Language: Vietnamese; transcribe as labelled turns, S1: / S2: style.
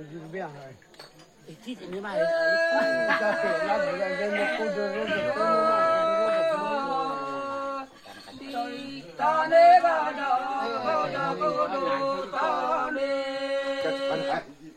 S1: Thì thế mà
S2: ta nê ga da ga da ga do ta